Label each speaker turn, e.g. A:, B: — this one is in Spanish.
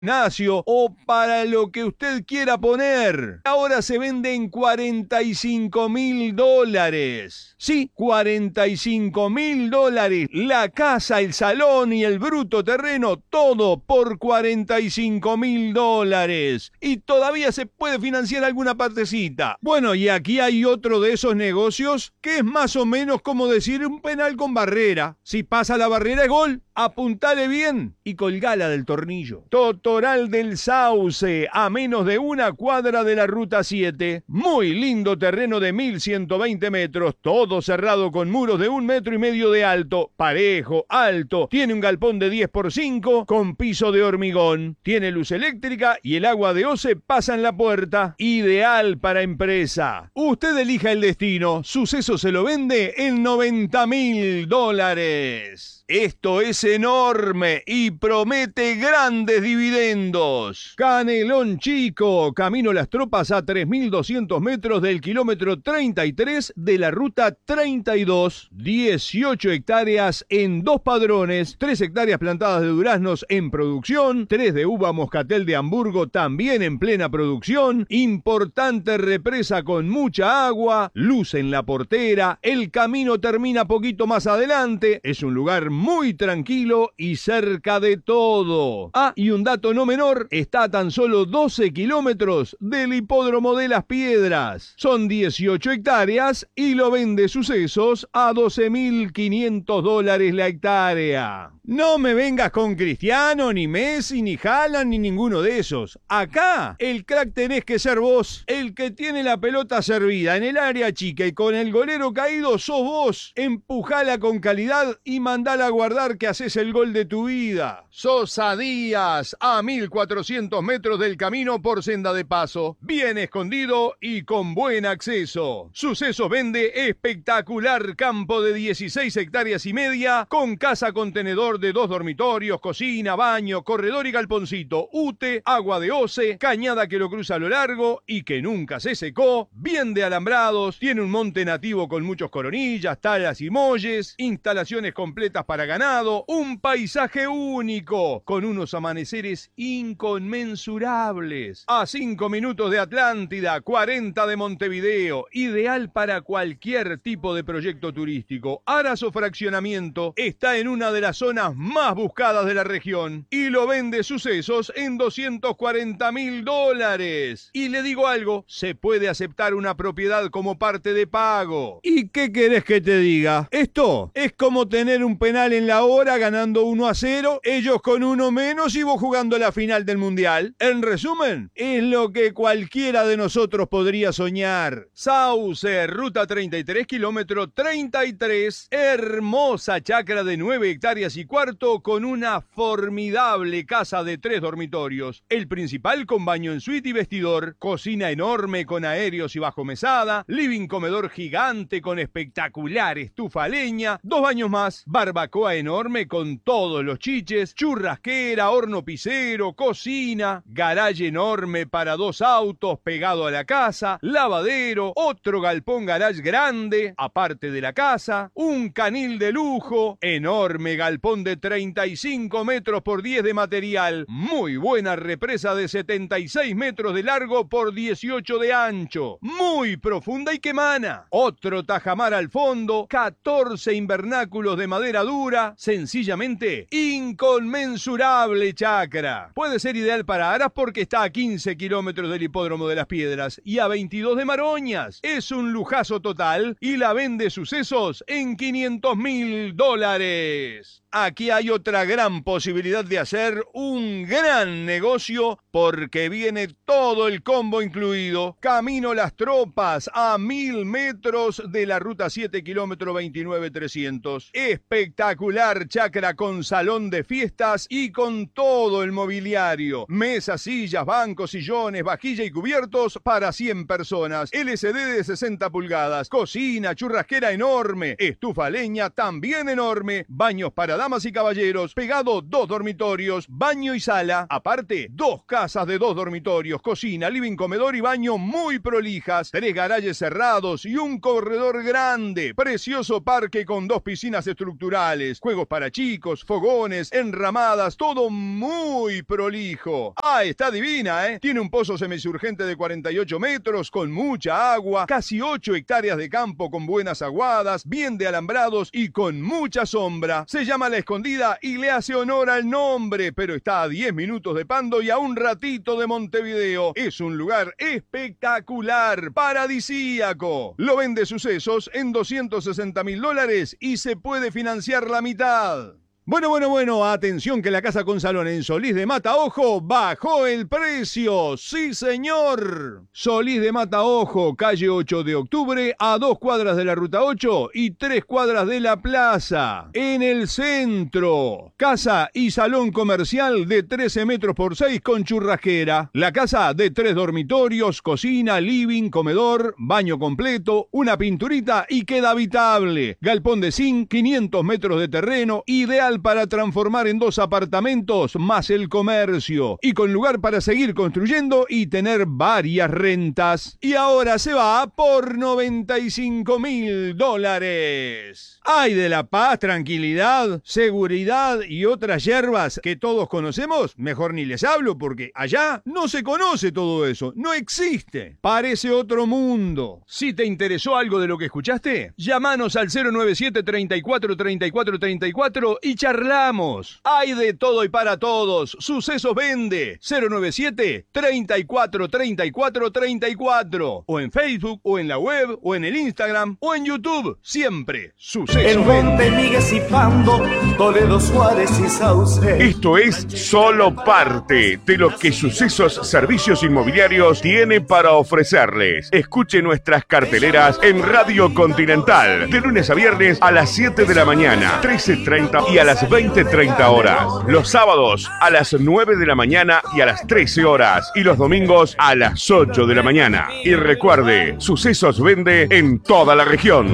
A: gimnasio o para lo que usted quiera poner. Ahora se vende en $45.000. Sí, $45.000. La casa, el salón y el bruto terreno, todo por $45.000. Y todavía se puede financiar alguna partecita. Bueno, y aquí hay otro de esos negocios que es más o menos como decir un penal con barrera. Si pasa la barrera es gol. Apuntale bien y colgala del tornillo. Totoral del Sauce, a menos de una cuadra de la Ruta 7. Muy lindo terreno de 1.120 metros, todo cerrado con muros de 1,5 metros de alto, parejo, alto. Tiene un galpón de 10x5 con piso de hormigón. Tiene luz eléctrica y el agua de OCE pasa en la puerta. Ideal para empresa. Usted elija el destino. Suceso se lo vende en $90.000. Esto es enorme y promete grandes dividendos. Canelón Chico, camino Las Tropas a 3.200 metros del kilómetro 33 de la ruta 32. 18 hectáreas en 2 padrones, 3 hectáreas plantadas de duraznos en producción, 3 de uva moscatel de Hamburgo también en plena producción, importante represa con mucha agua, luz en la portera, el camino termina poquito más adelante, es un lugar muy tranquilo y cerca de todo. Ah, y un dato no menor, está a tan solo 12 kilómetros del hipódromo de Las Piedras. Son 18 hectáreas y lo vende Sucesos a $12.500 la hectárea. No me vengas con Cristiano, ni Messi, ni Haaland, ni ninguno de esos. Acá, el crack tenés que ser vos. El que tiene la pelota servida en el área chica y con el golero caído sos vos. Empujala con calidad y mandala a guardar que haces el gol de tu vida. Sosa Díaz, a 1.400 metros del camino por senda de paso. Bien escondido y con buen acceso. Sucesos vende espectacular campo de 16 hectáreas y media con casa contenedor de 2 dormitorios, cocina, baño, corredor y galponcito, UTE, agua de OCE, cañada que lo cruza a lo largo y que nunca se secó, bien de alambrados, tiene un monte nativo con muchos coronillas, talas y molles, instalaciones completas para ganado, un paisaje único, con unos amaneceres inconmensurables. A 5 minutos de Atlántida, 40 de Montevideo, ideal para cualquier tipo de proyecto turístico. Aras o fraccionamiento, está en una de las zonas más buscadas de la región y lo vende Sucesos en $240.000. Y le digo algo, se puede aceptar una propiedad como parte de pago. ¿Y qué querés que te diga? Esto es como tener un penal en la hora ganando 1-0, ellos con uno menos y vos jugando la final del Mundial. En resumen, es lo que cualquiera de nosotros podría soñar. Sauce, ruta 33, kilómetro 33, hermosa chacra de 9 hectáreas y cuarto con una formidable casa de 3 dormitorios. El principal con baño en suite y vestidor, cocina enorme con aéreos y bajo mesada, living comedor gigante con espectacular estufa a leña, 2 baños más, barbacoa enorme con todos los chiches, churrasquera, horno pisero, cocina, garaje enorme para 2 autos pegado a la casa, lavadero, otro galpón garage grande, aparte de la casa, un canil de lujo, enorme galpón de 35 metros por 10 de material, muy buena represa de 76 metros de largo por 18 de ancho, muy profunda y que emana, otro tajamar al fondo, 14 invernáculos de madera dura, sencillamente inconmensurable chacra. Puede ser ideal para Aras porque está a 15 kilómetros del hipódromo de Las Piedras y a 22 de Maroñas. Es un lujazo total y la vende Sucesos en $500.000. Aquí hay otra gran posibilidad de hacer un gran negocio porque viene todo el combo incluido. Camino Las Tropas a 1.000 metros de la ruta 7, kilómetro 29.300. Espectacular chacra con salón de fiestas y con todo el mobiliario. Mesas, sillas, bancos, sillones, vajilla y cubiertos para 100 personas. LCD de 60 pulgadas. Cocina, churrasquera enorme. Estufa a leña también enorme. Baños para damas y caballeros. Pegado 2 dormitorios, baño y sala. Aparte, 2 casas de 2 dormitorios, cocina, living, comedor y baño muy prolijas. 3 garajes cerrados y un corredor grande. Precioso parque con 2 piscinas estructurales. Juegos para chicos, fogones, enramadas, todo muy prolijo. Ah, está divina, ¿eh? Tiene un pozo semisurgente de 48 metros con mucha agua, casi 8 hectáreas de campo con buenas aguadas, bien de alambrados y con mucha sombra. Se llama La Escondida y le hace honor al nombre, pero está a 10 minutos de Pando y a un ratito de Montevideo. Es un lugar espectacular, paradisíaco. Lo vende Sucesos en $260.000 y se puede financiar la mitad. Bueno, atención que la casa con salón en Solís de Mataojo bajó el precio. ¡Sí, señor! Solís de Mataojo, calle 8 de octubre, a 2 cuadras de la ruta 8 y 3 cuadras de la plaza. En el centro. Casa y salón comercial de 13 metros por 6 con churrasquera. La casa de 3 dormitorios, cocina, living, comedor, baño completo, una pinturita y queda habitable. Galpón de zinc, 500 metros de terreno, ideal para transformar en 2 apartamentos más el comercio y con lugar para seguir construyendo y tener varias rentas. Y ahora se va por $95.000. Ay, de La Paz, tranquilidad, seguridad y otras hierbas que todos conocemos, mejor ni les hablo porque allá no se conoce todo eso, no existe. Parece otro mundo. Si te interesó algo de lo que escuchaste, llámanos al 097 34 34 34 y charlamos. Hay de todo y para todos. Sucesos vende. 097 34 34 34. O en Facebook, o en la web, o en el Instagram, o en YouTube. Siempre Sucesos
B: en
A: vende.
B: Montemigues y Pando, Toledo, Suárez y Sauce.
C: Esto es solo parte de lo que Sucesos Servicios Inmobiliarios tiene para ofrecerles. Escuche nuestras carteleras en Radio Continental, de lunes a viernes a las 7 de la mañana, 13:30 y a las 20:30 horas. Los sábados a las 9 de la mañana y a las 13 horas. Y los domingos a las 8 de la mañana. Y recuerde, Sucesos vende en toda la región.